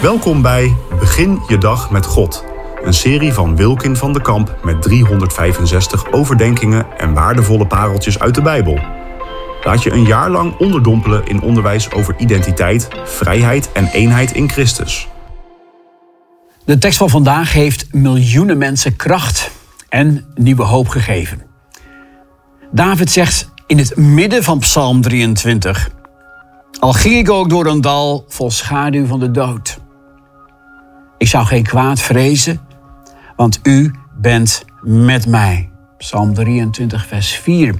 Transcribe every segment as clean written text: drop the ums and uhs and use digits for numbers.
Welkom bij Begin je dag met God. Een serie van Wilkin van de Kamp met 365 overdenkingen en waardevolle pareltjes uit de Bijbel. Laat je een jaar lang onderdompelen in onderwijs over identiteit, vrijheid en eenheid in Christus. De tekst van vandaag heeft miljoenen mensen kracht en nieuwe hoop gegeven. David zegt in het midden van Psalm 23... Al ging ik ook door een dal vol schaduw van de dood. Ik zou geen kwaad vrezen, want u bent met mij. Psalm 23, vers 4.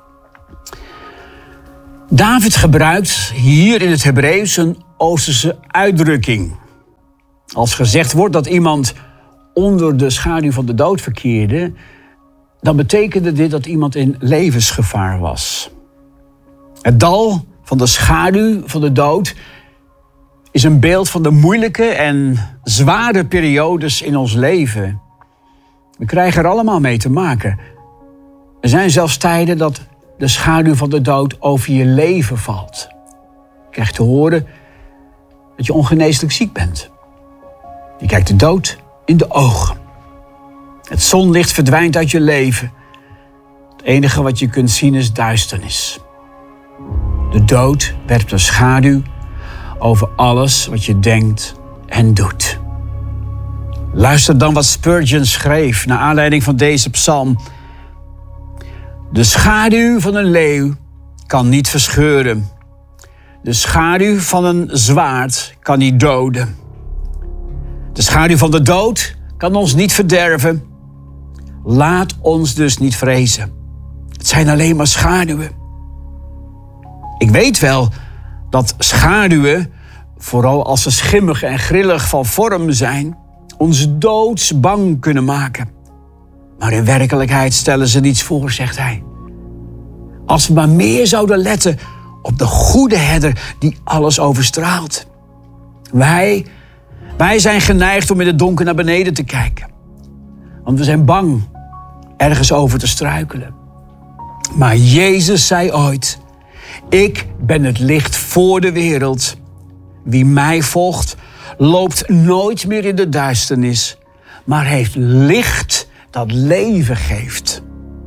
David gebruikt hier in het Hebreeuws een Oosterse uitdrukking. Als gezegd wordt dat iemand onder de schaduw van de dood verkeerde, dan betekende dit dat iemand in levensgevaar was. Het dal van de schaduw van de dood is een beeld van de moeilijke en zware periodes in ons leven. We krijgen er allemaal mee te maken. Er zijn zelfs tijden dat de schaduw van de dood over je leven valt. Je krijgt te horen dat je ongeneeslijk ziek bent. Je kijkt de dood in de ogen. Het zonlicht verdwijnt uit je leven. Het enige wat je kunt zien is duisternis. De dood werpt een schaduw over alles wat je denkt en doet. Luister dan wat Spurgeon schreef naar aanleiding van deze psalm. De schaduw van een leeuw kan niet verscheuren. De schaduw van een zwaard kan niet doden. De schaduw van de dood kan ons niet verderven. Laat ons dus niet vrezen. Het zijn alleen maar schaduwen. Ik weet wel dat schaduwen, vooral als ze schimmig en grillig van vorm zijn, ons doodsbang kunnen maken. Maar in werkelijkheid stellen ze niets voor, zegt hij. Als we maar meer zouden letten op de goede herder die alles overstraalt. Wij zijn geneigd om in het donker naar beneden te kijken. Want we zijn bang ergens over te struikelen. Maar Jezus zei ooit: ik ben het licht voor de wereld. Wie mij volgt, loopt nooit meer in de duisternis, maar heeft licht dat leven geeft.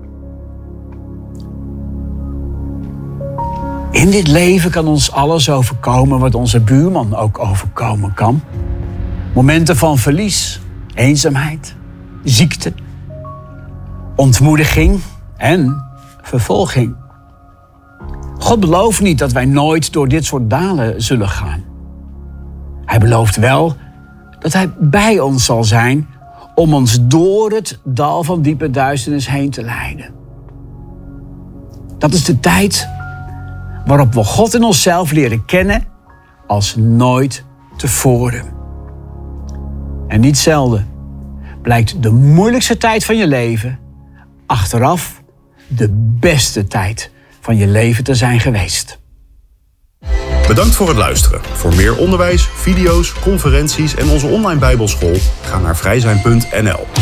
In dit leven kan ons alles overkomen wat onze buurman ook overkomen kan. Momenten van verlies, eenzaamheid, ziekte, ontmoediging en vervolging. God belooft niet dat wij nooit door dit soort dalen zullen gaan. Hij belooft wel dat hij bij ons zal zijn om ons door het dal van diepe duisternis heen te leiden. Dat is de tijd waarop we God in onszelf leren kennen als nooit tevoren. En niet zelden blijkt de moeilijkste tijd van je leven achteraf de beste tijd van je leven te zijn geweest. Bedankt voor het luisteren. Voor meer onderwijs, video's, conferenties en onze online Bijbelschool ga naar vrijzijn.nl.